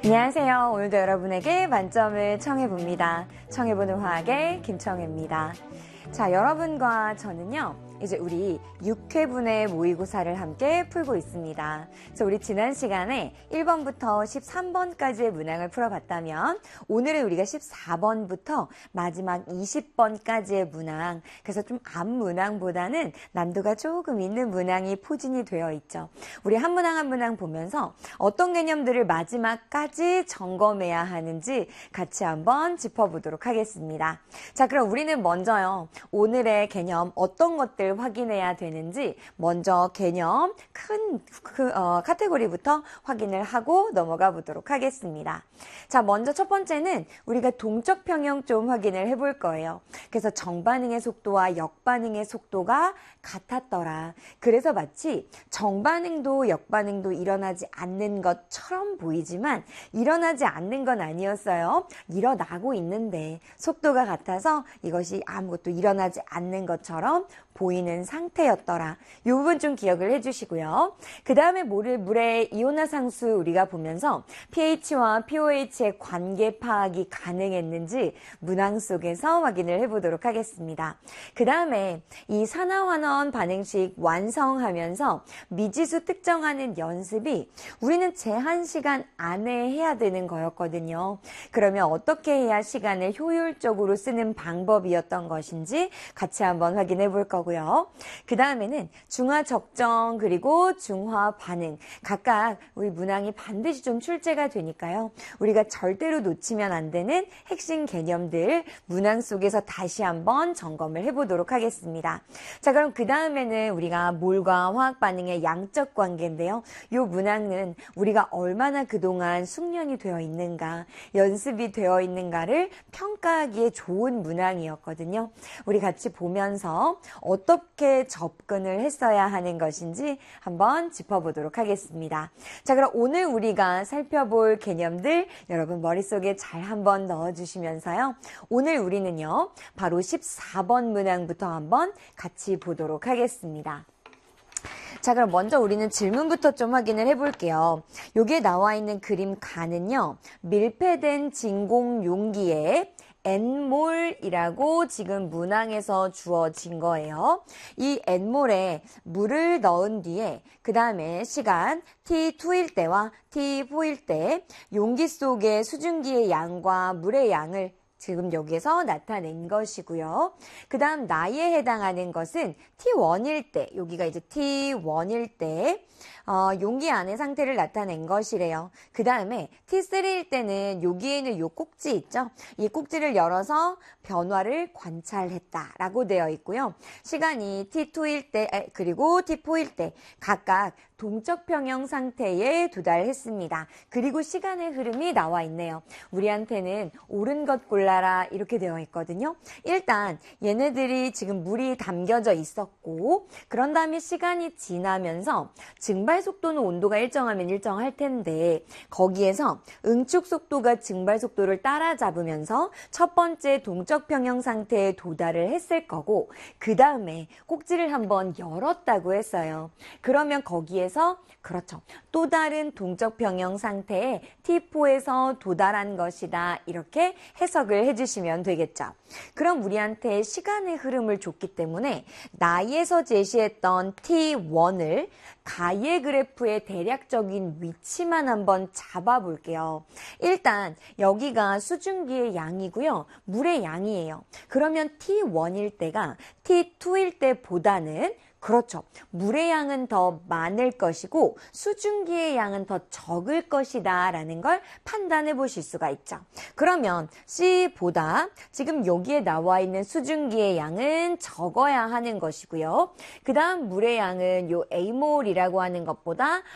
안녕하세요. 오늘도 여러분에게 만점을 청해봅니다. 청해보는 화학의 김청혜입니다. 자, 여러분과 저는요, 이제 우리 6회분의 모의고사를 함께 풀고 있습니다. 그래서 우리 지난 시간에 1번부터 13번까지의 문항을 풀어봤다면 오늘은 우리가 14번부터 마지막 20번까지의 문항, 그래서 좀 앞 문항보다는 난도가 조금 있는 문항이 포진이 되어 있죠. 우리 한 문항 한 문항 보면서 어떤 개념들을 마지막까지 점검해야 하는지 같이 한번 짚어보도록 하겠습니다. 자, 그럼 우리는 먼저요, 오늘의 개념 어떤 것들 확인해야 되는지 먼저 개념 큰 카테고리부터 확인을 하고 넘어가 보도록 하겠습니다. 자, 먼저 첫 번째는 우리가 동적 평형 좀 확인을 해볼 거예요. 그래서 정반응의 속도와 역반응의 속도가 같았더라. 그래서 마치 정반응도 역반응도 일어나지 않는 것처럼 보이지만 일어나지 않는 건 아니었어요. 일어나고 있는데 속도가 같아서 이것이 아무것도 일어나지 않는 것처럼 보이는 상태였더라. 이 부분 좀 기억을 해주시고요. 그 다음에 물의 이온화상수 우리가 보면서 pH와 pOH의 관계 파악이 가능했는지 문항 속에서 확인을 해보도록 하겠습니다. 그 다음에 이 산화환원 반응식 완성하면서 미지수 특정하는 연습이 우리는 제한 시간 안에 해야 되는 거였거든요. 그러면 어떻게 해야 시간을 효율적으로 쓰는 방법이었던 것인지 같이 한번 확인해 볼 거고요. 그 다음에는 중화 적정 그리고 중화 반응 각각 우리 문항이 반드시 좀 출제가 되니까요. 우리가 절대로 놓치면 안 되는 핵심 개념들 문항 속에서 다시 한번 점검을 해보도록 하겠습니다. 자, 그럼 그 다음에는 우리가 몰과 화학 반응의 양적 관계인데요. 이 문항은 우리가 얼마나 그동안 숙련이 되어 있는가, 연습이 되어 있는가를 평가하기에 좋은 문항이었거든요. 우리 같이 보면서 어떻게 접근을 했어야 하는 것인지 한번 짚어보도록 하겠습니다. 자, 그럼 오늘 우리가 살펴볼 개념들 여러분 머릿속에 잘 한번 넣어주시면서요. 오늘 우리는요, 바로 14번 문항부터 한번 같이 보도록 하겠습니다. 자, 그럼 먼저 우리는 질문부터 좀 확인을 해볼게요. 여기에 나와 있는 그림 가는요, 밀폐된 진공 용기에 N몰이라고 지금 문항에서 주어진 거예요. 이 N몰에 물을 넣은 뒤에 그 다음에 시간 T2일 때와 T4일 때 용기 속의 수증기의 양과 물의 양을 지금 여기에서 나타낸 것이고요. 그 다음 나이에 해당하는 것은 T1일 때, 여기가 이제 T1일 때 용기 안의 상태를 나타낸 것이래요. 그 다음에 T3일 때는 여기에는 요 꼭지 있죠? 이 꼭지를 열어서 변화를 관찰했다라고 되어 있고요. 시간이 T2일 때 그리고 T4일 때 각각 동적 평형 상태에 도달했습니다. 그리고 시간의 흐름이 나와 있네요. 우리한테는 옳은 것 골라라 이렇게 되어 있거든요. 일단 얘네들이 지금 물이 담겨져 있었고 그런 다음에 시간이 지나면서 증발 속도는 온도가 일정하면 일정할 텐데 거기에서 응축 속도가 증발 속도를 따라잡으면서 첫 번째 동적 평형 상태에 도달을 했을 거고 그 다음에 꼭지를 한번 열었다고 했어요. 그러면 거기에서 그렇죠. 또 다른 동적 평형 상태에 T4에서 도달한 것이다. 이렇게 해석을 해주시면 되겠죠. 그럼 우리한테 시간의 흐름을 줬기 때문에 나이에서 제시했던 T1을 가의 그래프의 대략적인 위치만 한번 잡아볼게요. 일단 여기가 수증기의 양이고요. 물의 양이에요. 그러면 T1일 때가 T2일 때보다는 그렇죠. 물의 양은 더 많을 것이고 수증기의 양은 더 적을 것이다 라는 걸 판단해 보실 수가 있죠. 그러면 C보다 지금 여기에 나와 있는 수증기의 양은 적어야 하는 것이고요. 그 다음 물의 양은 요 A몰이라고 하는 것보다